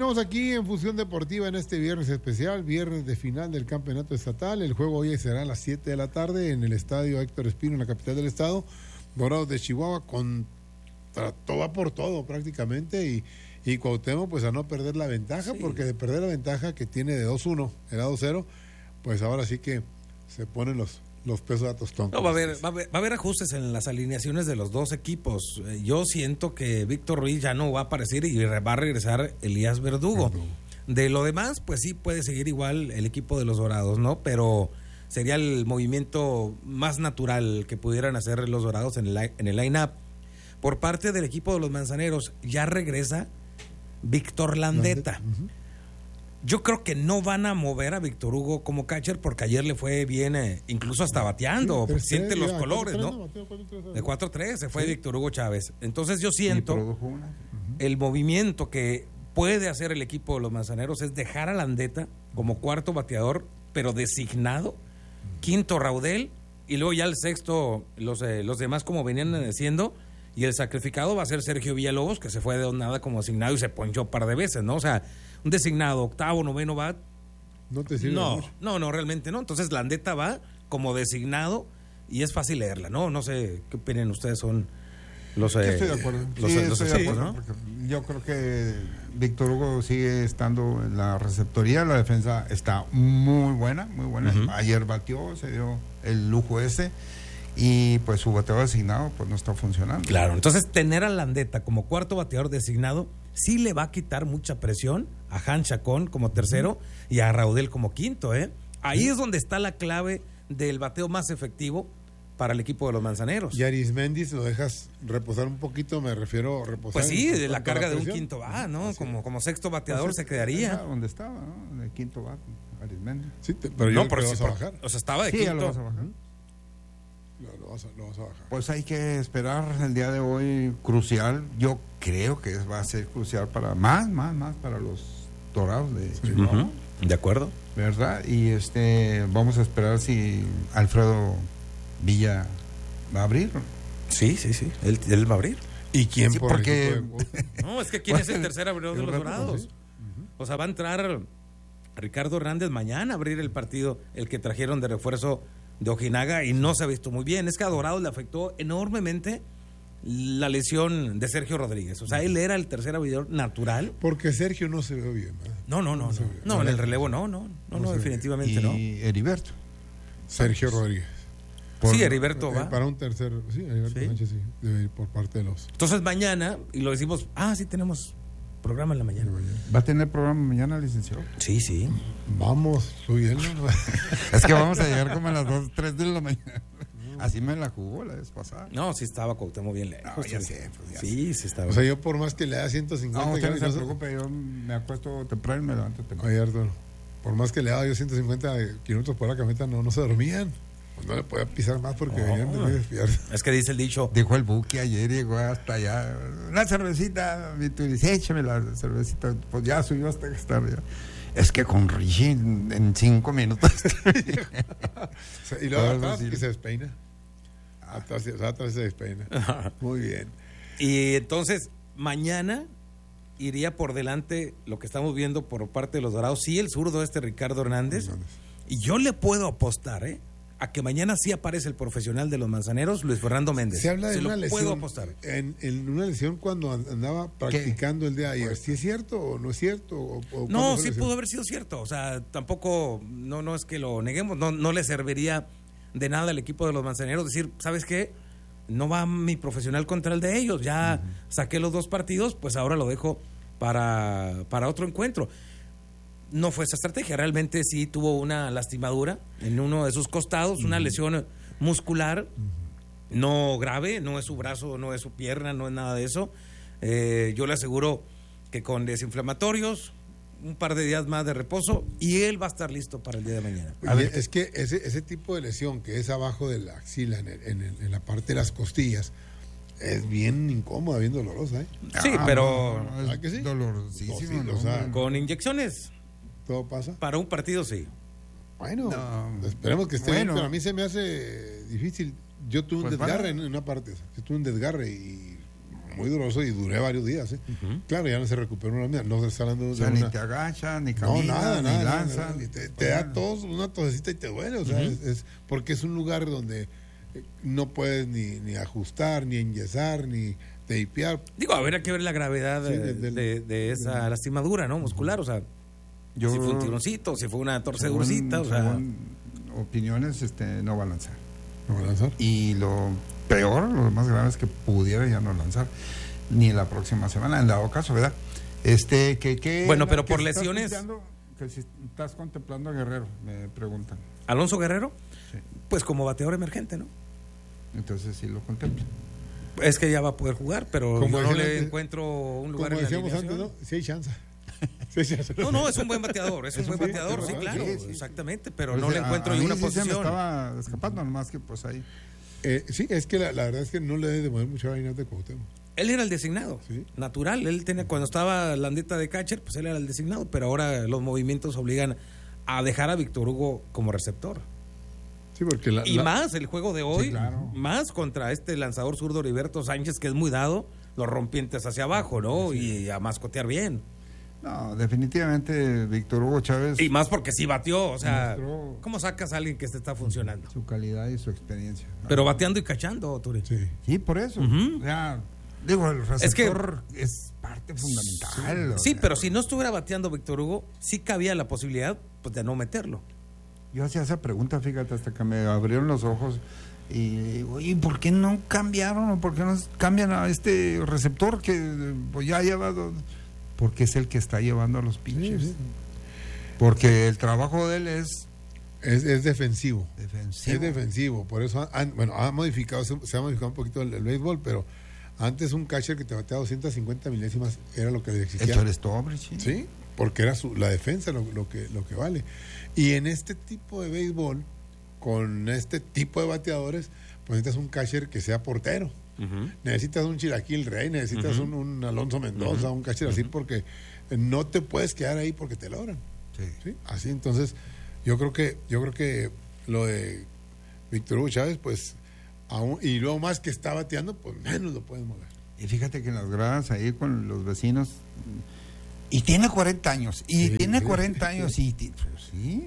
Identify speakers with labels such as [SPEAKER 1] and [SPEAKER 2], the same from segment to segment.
[SPEAKER 1] Continuamos aquí en Fusión Deportiva en este viernes especial, viernes de final del campeonato estatal. El juego hoy será a las 7 de la tarde en el estadio Héctor Espino, en la capital del estado. Dorados de Chihuahua contra todo por todo prácticamente, y Cuauhtémoc pues a no perder la ventaja, sí. Porque de perder la ventaja que tiene de 2-1, era 2-0, pues ahora sí que se ponen los pesos a tostón.
[SPEAKER 2] No, va a haber ajustes en las alineaciones de los dos equipos. Yo siento que Víctor Ruiz ya no va a aparecer y va a regresar Elías Verdugo. De lo demás, pues sí puede seguir igual el equipo de los Dorados, ¿no? Pero sería el movimiento más natural que pudieran hacer los Dorados en el line-up. Por parte del equipo de los Manzaneros, ya regresa Víctor Landeta. Yo creo que no van a mover a Víctor Hugo como catcher porque ayer le fue bien, incluso hasta bateando, sí, siente los colores, ¿no? De 4-3 se fue Víctor Hugo Chávez. Entonces yo siento el movimiento que puede hacer el equipo de los Manzaneros es dejar a Landeta como cuarto bateador, pero designado, quinto Raudel, y luego ya el sexto, los demás como venían diciendo, y el sacrificado va a ser Sergio Villalobos, que se fue de nada como designado y se ponchó un par de veces, ¿no? O sea, un designado, octavo, noveno bat.
[SPEAKER 1] No te sirve mucho.
[SPEAKER 2] No, realmente no. Entonces Landeta va como designado y es fácil leerla, ¿no? No sé qué opinan ustedes, son los...
[SPEAKER 3] estoy de acuerdo. Estoy de acuerdo, ¿no? Yo creo que Víctor Hugo sigue estando en la receptoría, la defensa está muy buena, muy buena. Ayer batió, se dio el lujo ese. Y pues su bateador designado pues no está funcionando.
[SPEAKER 2] Claro, entonces tener a Landeta como cuarto bateador designado sí le va a quitar mucha presión a Han Chacón como tercero y a Raudel como quinto, Ahí es donde está la clave del bateo más efectivo para el equipo de los Manzaneros.
[SPEAKER 1] Y Arismendi, si lo dejas reposar un poquito, me refiero a reposar.
[SPEAKER 2] Pues sí, de la carga de un quinto bat, ¿no? Como sexto bateador se quedaría.
[SPEAKER 3] ¿Dónde estaba, no? En el quinto bat, Arismendi.
[SPEAKER 1] Sí, pero yo
[SPEAKER 2] no, pero
[SPEAKER 1] lo vas a bajar.
[SPEAKER 2] O sea, estaba de
[SPEAKER 3] sí,
[SPEAKER 2] quinto.
[SPEAKER 3] Ya lo vas a bajar.
[SPEAKER 1] Lo vas a bajar.
[SPEAKER 3] Pues hay que esperar el día de hoy, crucial. Yo creo que va a ser crucial para más para los Dorados de Chihuahua.
[SPEAKER 2] De acuerdo.
[SPEAKER 3] ¿Verdad? Y vamos a esperar si Alfredo Villa va a abrir.
[SPEAKER 2] Sí. Él va a abrir.
[SPEAKER 1] ¿Y quién
[SPEAKER 3] sí,
[SPEAKER 1] por
[SPEAKER 3] porque
[SPEAKER 2] no, es que ¿quién es el tercer abridor de los Dorados? ¿Sí? O sea, va a entrar Ricardo Hernández mañana a abrir el partido, el que trajeron de refuerzo de Ojinaga, y no se ha visto muy bien. Es que a Dorados le afectó enormemente la lesión de Sergio Rodríguez. O sea, él era el tercer abridor natural.
[SPEAKER 1] Porque Sergio no se ve bien, ¿verdad?
[SPEAKER 2] No, en el relevo no, definitivamente no.
[SPEAKER 3] Y Heriberto.
[SPEAKER 1] Sergio Rodríguez.
[SPEAKER 2] Sí, Heriberto va.
[SPEAKER 1] Para un tercer, sí, Heriberto Sánchez sí, debe ir por parte de los.
[SPEAKER 2] Entonces mañana, y lo decimos, sí tenemos programa en la mañana.
[SPEAKER 3] ¿Va a tener programa mañana, licenciado?
[SPEAKER 2] Sí.
[SPEAKER 1] Vamos, subiendo.
[SPEAKER 3] Es que vamos a llegar como a las 2, 3 de la mañana. Así me la jugó la vez pasada.
[SPEAKER 2] No, sí estaba Cuauhtémoc bien lejos.
[SPEAKER 3] No, ya sé.
[SPEAKER 2] Sí estaba.
[SPEAKER 1] O sea, yo por más que le haga 150...
[SPEAKER 3] No, usted no se preocupe, yo me acuesto temprano y me levanto temprano.
[SPEAKER 1] Oye, Arturo, por más que le haga yo 150 kilómetros por la camioneta, no se dormían. Pues no le podía pisar más porque venían de muy despiertos.
[SPEAKER 2] Es que dice el dicho.
[SPEAKER 3] Dijo el Buki ayer, llegó hasta allá. Una cervecita, mi tú dice, échame la cervecita. Pues ya subió hasta que está arriba. Es que con Richie en 5 minutos.
[SPEAKER 1] Y luego atrás y se despeina. Atrás se despeina. Muy bien.
[SPEAKER 2] Y entonces, mañana iría por delante lo que estamos viendo por parte de los Dorados. Sí, el zurdo Ricardo Hernández. Y yo le puedo apostar, a que mañana sí aparece el profesional de los Manzaneros, Luis Fernando Méndez.
[SPEAKER 1] Se habla de una lesión.
[SPEAKER 2] Puedo apostar.
[SPEAKER 1] En una lesión cuando andaba practicando el día de ayer. ¿Sí es cierto o no es cierto?
[SPEAKER 2] No, sí pudo haber sido cierto. O sea, tampoco, no es que lo neguemos, no le serviría de nada al equipo de los Manzaneros decir, ¿sabes qué? No va mi profesional contra el de ellos. Ya saqué los 2 partidos, pues ahora lo dejo para otro encuentro. No fue esa estrategia, realmente sí tuvo una lastimadura en uno de sus costados, una lesión muscular, no grave, no es su brazo, no es su pierna, no es nada de eso. Yo le aseguro que con desinflamatorios, un par de días más de reposo y él va a estar listo para el día de mañana.
[SPEAKER 1] Es que ese tipo de lesión que es abajo de la axila, en la parte de las costillas, es bien incómoda, bien dolorosa.
[SPEAKER 2] Sí, pero...
[SPEAKER 1] ¿Ah, que sí?
[SPEAKER 3] Dolorosísimo.
[SPEAKER 1] Sí, o sea,
[SPEAKER 2] con inyecciones...
[SPEAKER 1] ¿Todo pasa?
[SPEAKER 2] Para un partido, sí.
[SPEAKER 1] Bueno, esperemos que esté bien, pero a mí se me hace difícil. Yo tuve un desgarre en una parte. Yo tuve un desgarre y muy doloroso y duré varios días. Claro, ya no se recuperó una mía, no se está hablando de
[SPEAKER 3] ni te agacha, ni camina, ni lanza.
[SPEAKER 1] Te da tos, una tosecita y te duele, o sea, es porque es un lugar donde no puedes ni ajustar, ni enyesar, ni tapear.
[SPEAKER 2] Digo, habría que ver la gravedad de esa lastimadura, ¿no? Muscular, o sea, si fue un tironcito, si fue una torcedurcita, o sea...
[SPEAKER 3] opiniones, no va a lanzar.
[SPEAKER 1] ¿No va a lanzar?
[SPEAKER 3] Y lo peor, lo más grave es que pudiera ya no lanzar, ni la próxima semana, en dado caso, ¿verdad?
[SPEAKER 2] Bueno, pero por lesiones...
[SPEAKER 3] Que si estás contemplando a Guerrero, me preguntan.
[SPEAKER 2] ¿Alonso Guerrero?
[SPEAKER 3] Sí.
[SPEAKER 2] Pues como bateador emergente, ¿no?
[SPEAKER 3] Entonces sí lo contempla.
[SPEAKER 2] Es que ya va a poder jugar, pero
[SPEAKER 1] como
[SPEAKER 2] no le encuentro un lugar
[SPEAKER 1] como
[SPEAKER 2] en la
[SPEAKER 1] decíamos antes, ¿no? Sí hay chance.
[SPEAKER 2] No, es un buen bateador, es un buen bateador, sí, claro, sí, exactamente, pero no le encuentro en una posición.
[SPEAKER 3] Se me estaba escapando, nomás que pues ahí.
[SPEAKER 1] Sí, es que la verdad es que no le debe de mover mucho a Reinaldo Cuauhtémoc.
[SPEAKER 2] Él era el designado, natural, él tenía, cuando estaba Landeta de catcher, pues él era el designado, pero ahora los movimientos obligan a dejar a Víctor Hugo como receptor.
[SPEAKER 1] Sí, porque
[SPEAKER 2] más el juego de hoy,
[SPEAKER 3] sí, claro.
[SPEAKER 2] Más contra este lanzador zurdo Heriberto Sánchez, que es muy dado, los rompientes hacia abajo, ¿no? Sí. Y a mascotear bien.
[SPEAKER 3] No, definitivamente Víctor Hugo Chávez.
[SPEAKER 2] Y más porque sí batió, o sea, ¿cómo sacas a alguien que te está funcionando?
[SPEAKER 3] Su calidad y su experiencia.
[SPEAKER 2] Pero bateando y cachando, Turi.
[SPEAKER 3] Sí, por eso. O sea, digo, el receptor es parte fundamental.
[SPEAKER 2] Sí, pero si no estuviera bateando Víctor Hugo, sí cabía la posibilidad pues, de no meterlo.
[SPEAKER 3] Yo hacía esa pregunta, fíjate, hasta que me abrieron los ojos. Y oye, ¿por qué no cambiaron? ¿O por qué no cambian a este receptor que pues, ya ha llevado? Porque es el que está llevando a los pitchers. Sí. Porque el trabajo de él es
[SPEAKER 1] defensivo.
[SPEAKER 3] Es
[SPEAKER 1] defensivo. Por eso se ha modificado un poquito el béisbol, pero antes un catcher que te bateaba 250 milésimas era lo que le exigía.
[SPEAKER 3] El Stobridge.
[SPEAKER 1] Sí, porque era la defensa lo que vale. Y en este tipo de béisbol, con este tipo de bateadores, pues necesitas un catcher que sea portero. Necesitas un Chilaquil Rey, necesitas un Alonso Mendoza, un catcher así, porque no te puedes quedar ahí porque te logran. ¿Sí? Así, entonces, yo creo que lo de Víctor Hugo Chávez, pues, y luego más que está bateando, pues menos lo puedes mover.
[SPEAKER 3] Y fíjate que en las gradas ahí con los vecinos, y tiene 40 años, y pues, sí.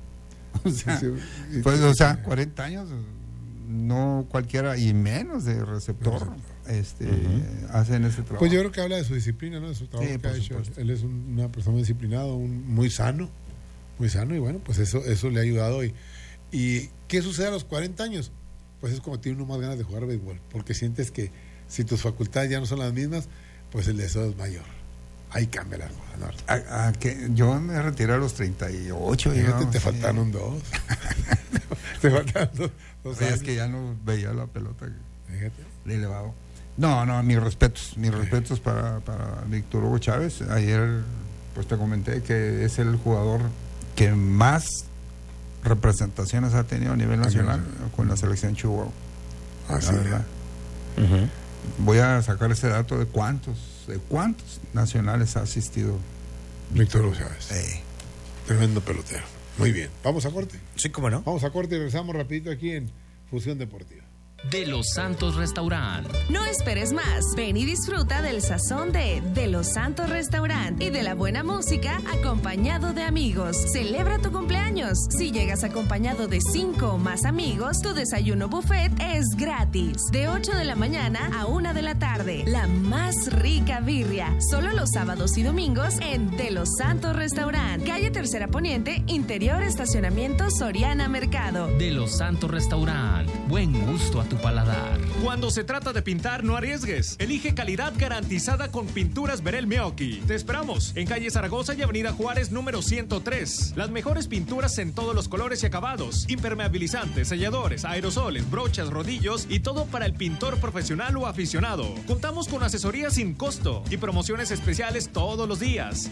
[SPEAKER 3] O sea, 40 años, no cualquiera, y menos de receptor, hacen ese trabajo.
[SPEAKER 1] Pues yo creo que habla de su disciplina, ¿no? De su trabajo que ha hecho. Él es una persona disciplinada, muy sano, y bueno, pues eso le ha ayudado. ¿Y qué sucede a los 40 años? Pues es como tiene uno más ganas de jugar béisbol, porque sientes que si tus facultades ya no son las mismas, pues el deseo es mayor. Ahí cambia la cosa, ¿no?
[SPEAKER 3] Yo me retiré a los 38.
[SPEAKER 1] Fíjate, te faltaron dos. Te faltaron dos años.
[SPEAKER 3] Es que ya no veía la pelota de elevado. No, mis respetos para Víctor Hugo Chávez. Ayer pues te comenté que es el jugador que más representaciones ha tenido a nivel nacional con la selección Chihuahua.
[SPEAKER 1] Así es.
[SPEAKER 3] Voy a sacar ese dato de cuántos nacionales ha asistido
[SPEAKER 1] Víctor Hugo Chávez. Tremendo pelotero. Muy bien. ¿Vamos a corte?
[SPEAKER 2] Sí, cómo no.
[SPEAKER 1] Vamos a corte y regresamos rapidito aquí en Fusión Deportiva.
[SPEAKER 4] De Los Santos Restaurant.
[SPEAKER 5] No esperes más. Ven y disfruta del sazón de Los Santos Restaurant y de la buena música acompañado de amigos. Celebra tu cumpleaños. Si llegas acompañado de 5 o más amigos, tu desayuno buffet es gratis. De 8 de la mañana a 1 de la tarde. La más rica birria. Solo los sábados y domingos en De Los Santos Restaurant. Calle Tercera Poniente, interior estacionamiento Soriana Mercado.
[SPEAKER 4] De Los Santos Restaurant. Buen gusto a tu paladar.
[SPEAKER 6] Cuando se trata de pintar, no arriesgues. Elige calidad garantizada con Pinturas Verel Meoqui. Te esperamos en calle Zaragoza y avenida Juárez número 103. Las mejores pinturas en todos los colores y acabados. Impermeabilizantes, selladores, aerosoles, brochas, rodillos y todo para el pintor profesional o aficionado. Contamos con asesoría sin costo y promociones especiales todos los días.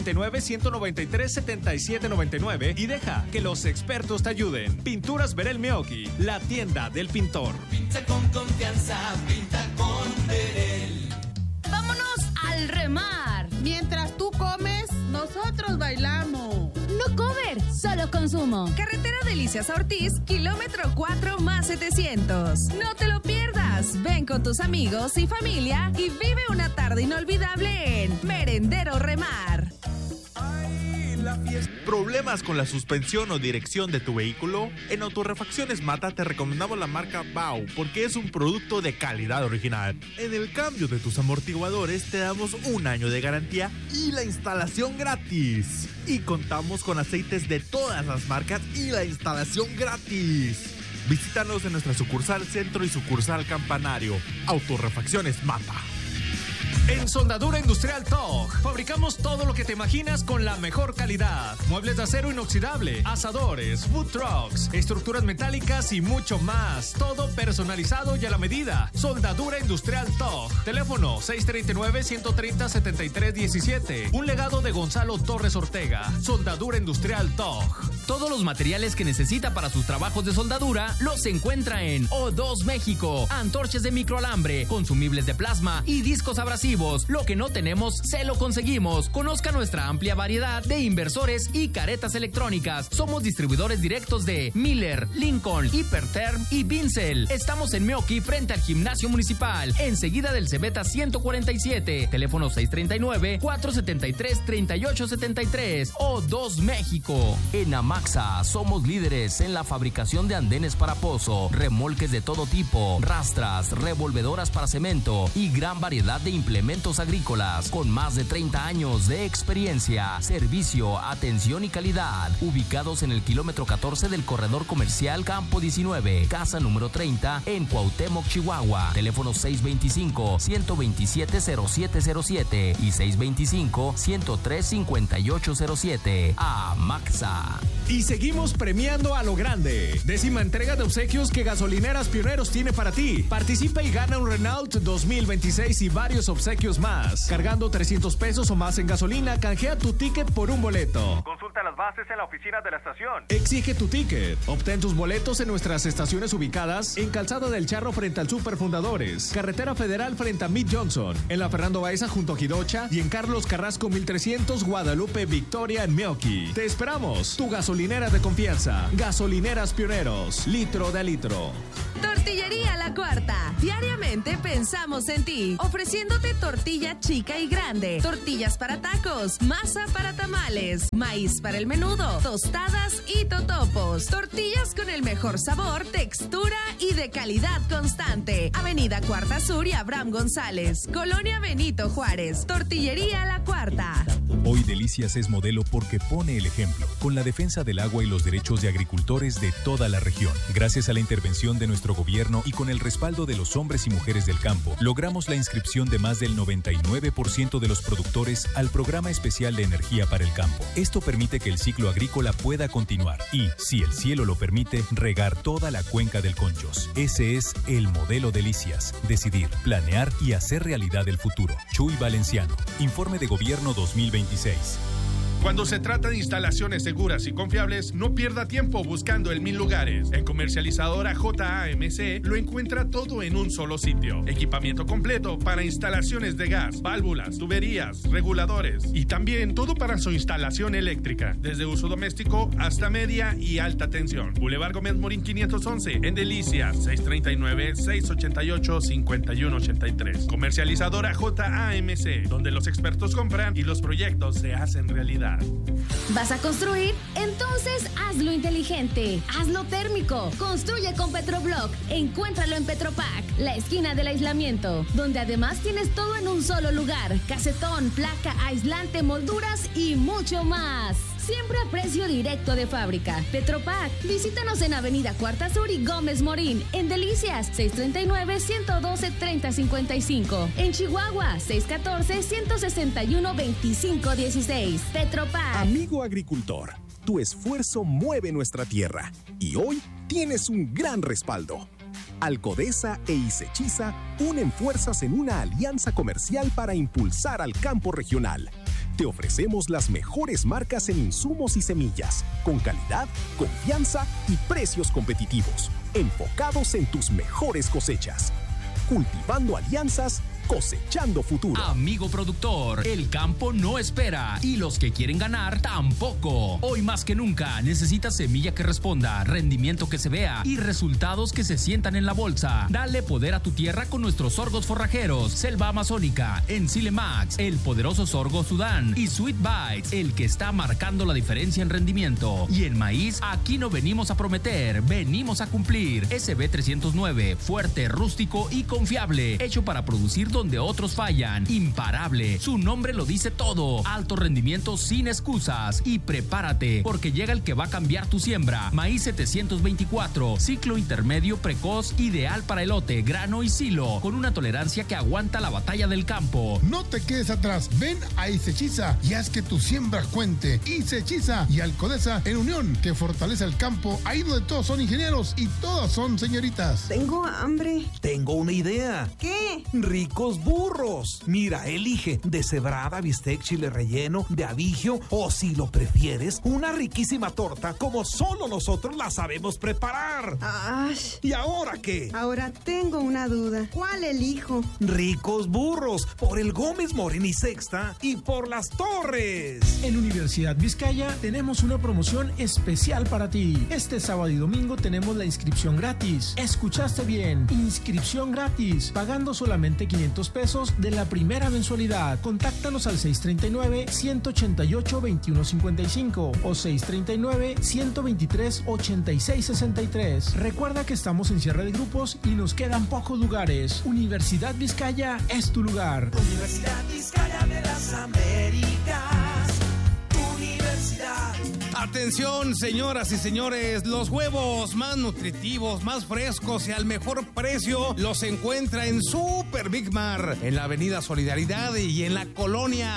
[SPEAKER 6] 639-193-7799 y deja que los expertos te ayuden. Pinturas Verel Meoqui, la tienda del pintor.
[SPEAKER 7] Pinta con confianza, pinta con Verel.
[SPEAKER 8] Vámonos al remar.
[SPEAKER 9] Mientras tú comes, nosotros bailamos.
[SPEAKER 8] no cover, solo consumo.
[SPEAKER 5] Carretera Delicias a Ortiz, kilómetro 4 más 700. No te lo pierdas. Ven con tus amigos y familia y vive una tarde inolvidable en Merendero Remar.
[SPEAKER 9] ¿Problemas con la suspensión o dirección de tu vehículo? En Autorrefacciones Mata te recomendamos la marca Bau porque es un producto de calidad original. En el cambio de tus amortiguadores te damos 1 año de garantía y la instalación gratis. Y contamos con aceites de todas las marcas y la instalación gratis. Visítanos en nuestra sucursal Centro y sucursal Campanario. Autorrefacciones Mata.
[SPEAKER 6] En Soldadura Industrial TOG fabricamos todo lo que te imaginas con la mejor calidad. Muebles de acero inoxidable, asadores, food trucks, estructuras metálicas y mucho más. Todo personalizado y a la medida. Soldadura Industrial TOG. Teléfono 639-130-7317. Un legado de Gonzalo Torres Ortega. Soldadura Industrial TOG.
[SPEAKER 4] Todos los materiales que necesita para sus trabajos de soldadura los encuentra en O2 México. Antorchas de microalambre, consumibles de plasma y discos abrasivos. Lo que no tenemos, se lo conseguimos. Conozca nuestra amplia variedad de inversores y caretas electrónicas. Somos distribuidores directos de Miller, Lincoln, Hiperterm y Vincel. Estamos en Meoqui frente al Gimnasio Municipal, enseguida del Cebeta 147. Teléfono 639-473-3873. O2 México. En Amaxa somos líderes en la fabricación de andenes para pozo, remolques de todo tipo, rastras, revolvedoras para cemento y gran variedad de implementos agrícolas con más de 30 años de experiencia, servicio, atención y calidad. Ubicados en el kilómetro 14 del corredor comercial Campo 19, casa número 30 en Cuauhtémoc, Chihuahua. Teléfono 625-127-0707 y 625-103-5807. Amaxa.
[SPEAKER 6] Y seguimos premiando a lo grande. 10ª entrega de obsequios que Gasolineras Pioneros tiene para ti. Participa y gana un Renault 2026 y varios obsequios más. Cargando 300 pesos o más en gasolina, canjea tu ticket por un boleto.
[SPEAKER 10] Consulta las bases en la oficina de la estación.
[SPEAKER 6] Exige tu ticket. Obtén tus boletos en nuestras estaciones ubicadas en Calzada del Charro frente al Super Fundadores, Carretera Federal frente a Mid Johnson, en la Fernando Baeza junto a Jidocha y en Carlos Carrasco 1300 Guadalupe Victoria en Meoqui. Te esperamos. Tu gasolinera de confianza. Gasolineras Pioneros. Litro de litro.
[SPEAKER 5] Tortillería La Cuarta. Diariamente pensamos en ti, ofreciéndote tortilla chica y grande, tortillas para tacos, masa para tamales, maíz para el menudo, tostadas y totopos. Tortillas con el mejor sabor, textura y de calidad constante. Avenida Cuarta Sur y Abraham González, Colonia Benito Juárez. Tortillería La Cuarta.
[SPEAKER 11] Hoy Delicias es modelo porque pone el ejemplo, con la defensa del agua y los derechos de agricultores de toda la región. Gracias a la intervención de nuestro gobierno y con el respaldo de los hombres y mujeres del campo, logramos la inscripción de más del 99% de los productores al Programa Especial de Energía para el Campo. Esto permite que el ciclo agrícola pueda continuar y, si el cielo lo permite, regar toda la cuenca del Conchos. Ese es el modelo Delicias. Decidir, planear y hacer realidad el futuro. Chuy Valenciano. Informe de Gobierno 2026.
[SPEAKER 12] Cuando se trata de instalaciones seguras y confiables, no pierda tiempo buscando en 1000 lugares. En Comercializadora JAMC lo encuentra todo en un solo sitio. Equipamiento completo para instalaciones de gas, válvulas, tuberías, reguladores y también todo para su instalación eléctrica, desde uso doméstico hasta media y alta tensión. Boulevard Gómez Morín 511, en Delicias, 639-688-5183. Comercializadora JAMC, donde los expertos compran y los proyectos se hacen realidad.
[SPEAKER 8] ¿Vas a construir? Entonces hazlo inteligente, hazlo térmico. Construye con Petroblock. Encuéntralo en Petropac, la esquina del aislamiento, donde además tienes todo en un solo lugar: casetón, placa, aislante, molduras y mucho más. Siempre a precio directo de fábrica. Petropac. Visítanos en Avenida Cuarta Sur y Gómez Morín. En Delicias, 639-112-3055. En Chihuahua, 614-161-2516. Petropac.
[SPEAKER 13] Amigo agricultor, tu esfuerzo mueve nuestra tierra y hoy tienes un gran respaldo. Alcodesa e Isechiza unen fuerzas en una alianza comercial para impulsar al campo regional. Te ofrecemos las mejores marcas en insumos y semillas, con calidad, confianza y precios competitivos, enfocados en tus mejores cosechas. Cultivando alianzas, cosechando futuro.
[SPEAKER 4] Amigo productor, el campo no espera y los que quieren ganar tampoco. Hoy más que nunca necesitas semilla que responda, rendimiento que se vea y resultados que se sientan en la bolsa. Dale poder a tu tierra con nuestros sorgos forrajeros, Selva Amazónica, Enzile Max, el poderoso sorgo Sudán y Sweet Bites, el que está marcando la diferencia en rendimiento. Y en maíz, aquí no venimos a prometer, venimos a cumplir. SB 309, fuerte, rústico y confiable, hecho para producir donde otros fallan. Imparable, su nombre lo dice todo. Alto rendimiento sin excusas. Y prepárate, porque llega el que va a cambiar tu siembra. Maíz 724, ciclo intermedio precoz, ideal para elote, grano y silo, con una tolerancia que aguanta la batalla del campo.
[SPEAKER 14] No te quedes atrás, ven a Isechiza y haz que tu siembra cuente. Isechiza y Alcodesa en unión, que fortalece el campo, ahí donde todos son ingenieros y todas son señoritas.
[SPEAKER 15] Tengo hambre.
[SPEAKER 16] Tengo una idea.
[SPEAKER 15] ¿Qué?
[SPEAKER 16] Ricos burros. Mira, elige deshebrada, bistec, chile relleno, de abigio o, si lo prefieres, una riquísima torta como solo nosotros la sabemos preparar. ¿Y ahora qué?
[SPEAKER 15] Ahora tengo una duda. ¿Cuál elijo?
[SPEAKER 16] Ricos burros, por el Gómez Morín y Sexta y por Las Torres.
[SPEAKER 17] En Universidad Vizcaya tenemos una promoción especial para ti. Este sábado y domingo tenemos la inscripción gratis. ¿Escuchaste bien? Inscripción gratis, pagando solamente 500 pesos de la primera mensualidad. Contáctanos al 639-188-2155 o 639-123-8663. Recuerda que estamos en cierre de grupos y nos quedan pocos lugares. Universidad Vizcaya es tu lugar.
[SPEAKER 7] Universidad Vizcaya de las Américas. Universidad.
[SPEAKER 2] Atención, señoras y señores, los huevos más nutritivos, más frescos y al mejor precio los encuentra en Super Big Mar, en la Avenida Solidaridad y en la Colonia